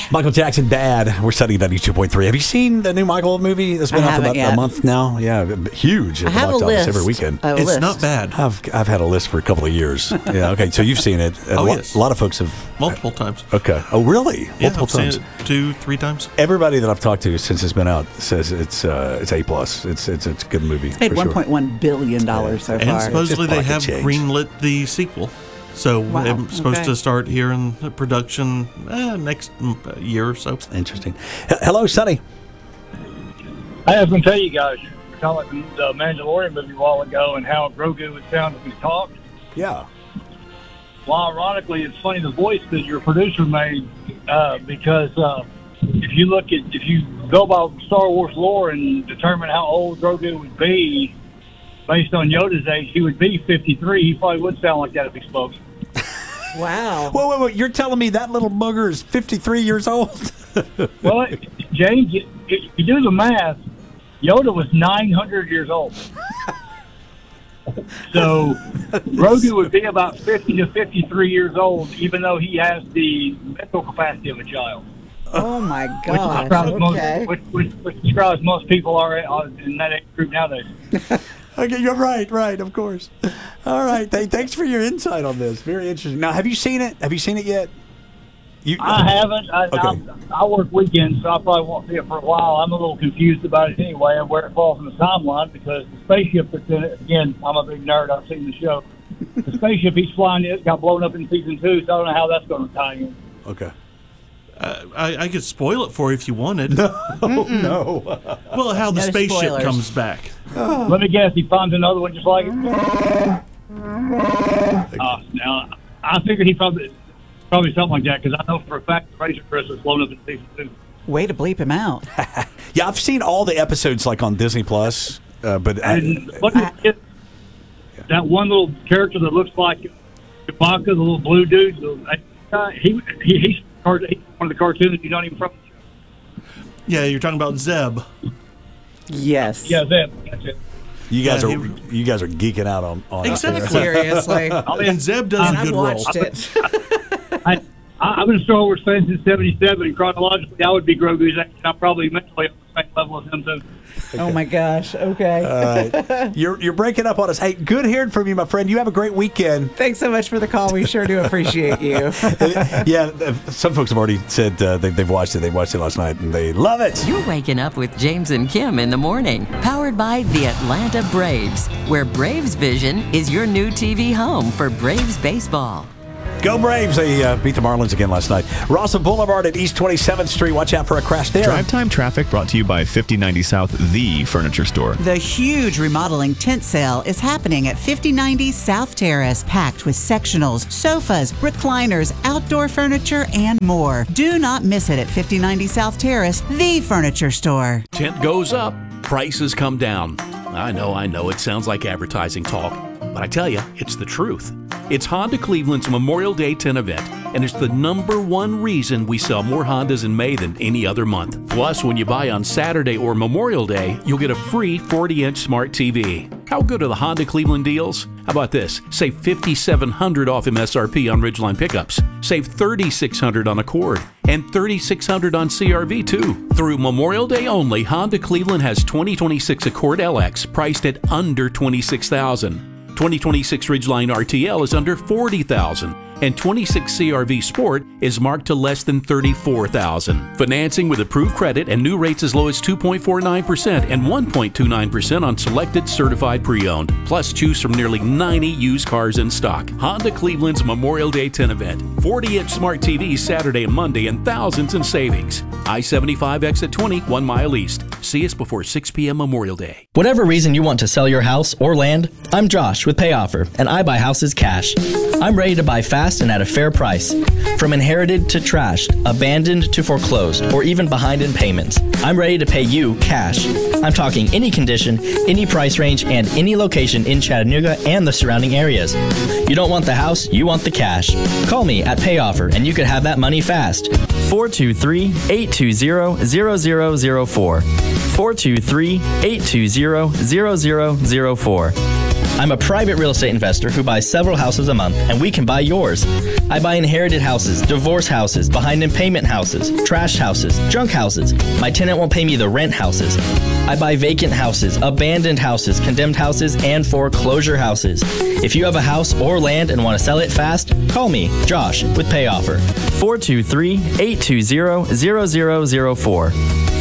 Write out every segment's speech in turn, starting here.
Michael Jackson, Dad. We're studying 92.3. Have you seen the new Michael movie that's been out for about a month now? Yeah, huge. I have a list. Every weekend. It's not bad. I've had a list for a couple of years. Yeah, okay. So you've seen it. Yes. A lot of folks have. Multiple times. Okay. Oh, really? Yeah, Multiple I've times. seen it 2-3 times. Everybody that I've talked to since it's been out says it's A+. It's a good movie. Paid $1.1 billion so far. And supposedly they have change. greenlit the sequel. So it's supposed to start here in production next year or so. Interesting. Hello, Sonny. I was going to tell you guys, you were talking about the Mandalorian movie a while ago and how Grogu would sound if he talked. Yeah. Well, ironically, it's funny the voice that your producer made because if you go by Star Wars lore and determine how old Grogu would be based on Yoda's age, he would be 53. He probably would sound like that if he spoke. Wow. Wait. You're telling me that little booger is 53 years old? Well, James, if you do the math, Yoda was 900 years old. So Grogu would be about 50 to 53 years old, even though he has the mental capacity of a child. Oh, my gosh. Which describes most people are in that age group nowadays. Okay, you're right, of course. All right, thanks for your insight on this. Very interesting. Now, have you seen it? Have you seen it yet? I haven't. I work weekends, so I probably won't see it for a while. I'm a little confused about it anyway, and where it falls in the timeline, because the spaceship that's in it, again, I'm a big nerd. I've seen the show. The spaceship he's flying in got blown up in season 2, so I don't know how that's going to tie in. Okay. I could spoil it for you if you wanted. No. Well, how the No spaceship spoilers. comes back. Let me guess, he finds another one just like it. Now, I figured he probably something like that, because I know for a fact the Razor Crest was blown up in season 2. Way to bleep him out. Yeah, I've seen all the episodes like on Disney Plus, but And that one little character that looks like Chewbacca, the little blue dude, he's one of the cartoons you don't even from. Yeah, you're talking about Zeb. Yes. Yeah, that's it. you guys Yeah, are geeking out on Exactly. Seriously. And Zeb does a I've good role. watched it. I've been a Star Wars fan since '77, and chronologically, I would be Grogu's age. I'm probably mentally on the same level as him too. Oh, my gosh. Okay. You're breaking up on us. Hey, good hearing from you, my friend. You have a great weekend. Thanks so much for the call. We sure do appreciate you. Yeah, some folks have already said they've watched it. They watched it last night, and they love it. You're waking up with James and Kim in the morning, powered by the Atlanta Braves, where Braves Vision is your new TV home for Braves baseball. Go Braves. They beat the Marlins again last night. Rawson Boulevard at East 27th Street. Watch out for a crash there. Drive time traffic brought to you by 5090 South, the furniture store. The huge remodeling tent sale is happening at 5090 South Terrace, packed with sectionals, sofas, recliners, outdoor furniture, and more. Do not miss it at 5090 South Terrace, the furniture store. Tent goes up, prices come down. I know, it sounds like advertising talk, but I tell you, it's the truth. It's Honda Cleveland's Memorial Day tent event, and it's the #1 reason we sell more Hondas in May than any other month. Plus, when you buy on Saturday or Memorial Day, you'll get a free 40-inch smart TV. How good are the Honda Cleveland deals? How about this? Save $5,700 off MSRP on Ridgeline pickups. Save $3,600 on Accord, and $3,600 on CRV too. Through Memorial Day only, Honda Cleveland has 2026 Accord LX priced at under $26,000. 2026 Ridgeline RTL is under $40,000, and 26 CRV Sport is marked to less than $34,000. Financing with approved credit and new rates as low as 2.49% and 1.29% on selected certified pre-owned. Plus, choose from nearly 90 used cars in stock. Honda Cleveland's Memorial Day 10 event. 40-inch smart TVs Saturday and Monday, and thousands in savings. I-75 exit 20, 1 mile east. See us before 6 p.m. Memorial Day. Whatever reason you want to sell your house or land, I'm Josh with PayOffer, and I buy houses cash. I'm ready to buy fast and at a fair price. From inherited to trashed, abandoned to foreclosed, or even behind in payments, I'm ready to pay you cash. I'm talking any condition, any price range, and any location in Chattanooga and the surrounding areas. You don't want the house, you want the cash. Call me at PayOffer, and you could have that money fast. 423-820-0004. 423-820-0004. I'm a private real estate investor who buys several houses a month, and we can buy yours. I buy inherited houses, divorce houses, behind in payment houses, trash houses, junk houses. My tenant won't pay me the rent houses. I buy vacant houses, abandoned houses, condemned houses, and foreclosure houses. If you have a house or land and want to sell it fast, call me, Josh, with Pay Offer. 423-820-0004.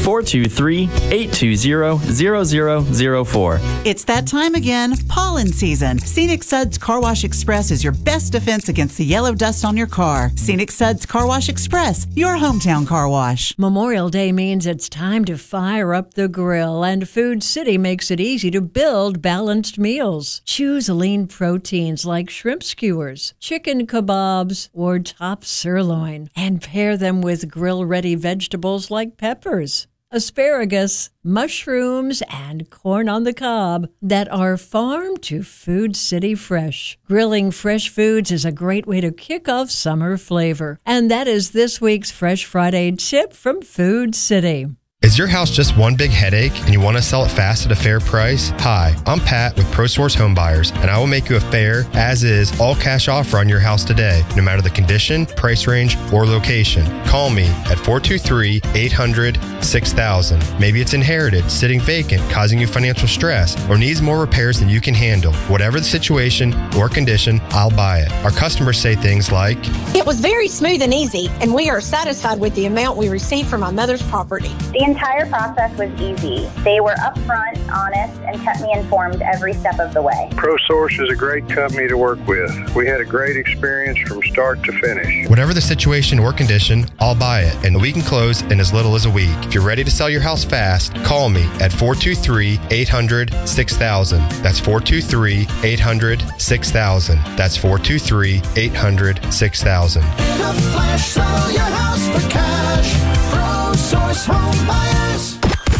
423-820-0004. It's that time again, pollen season. Scenic Suds Car Wash Express is your best defense against the yellow dust on your car. Scenic Suds Car Wash Express, your hometown car wash. Memorial Day means it's time to fire up the grill, and Food City makes it easy to build balanced meals. Choose lean proteins like shrimp skewers, chicken kebabs, or top sirloin, and pair them with grill-ready vegetables like peppers, asparagus, mushrooms, and corn on the cob that are farmed to Food City fresh. Grilling fresh foods is a great way to kick off summer flavor. And that is this week's Fresh Friday tip from Food City. Is your house just one big headache and you want to sell it fast at a fair price? Hi, I'm Pat with ProSource Home Buyers, and I will make you a fair, as-is, all-cash offer on your house today, no matter the condition, price range, or location. Call me at 423-800-6000. Maybe it's inherited, sitting vacant, causing you financial stress, or needs more repairs than you can handle. Whatever the situation or condition, I'll buy it. Our customers say things like, "It was very smooth and easy, and we are satisfied with the amount we received from my mother's property." The entire process was easy. They were upfront, honest, and kept me informed every step of the way. ProSource is a great company to work with. We had a great experience from start to finish. whatever the situation or condition, I'll buy it, and we can close in as little as a week. If you're ready to sell your house fast, call me at 423-800-6000. That's 423-800-6000. That's 423-800-6000. In a flash, sell your house for cash. ProSource Home Buyers.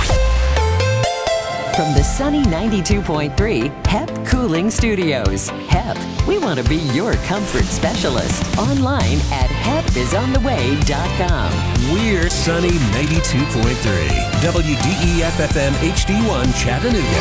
From the sunny 92.3 HEP Cooling Studios. HEP, we want to be your comfort specialist. Online at HEPisontheway.com. We're sunny 92.3 WDEF FM HD1 Chattanooga.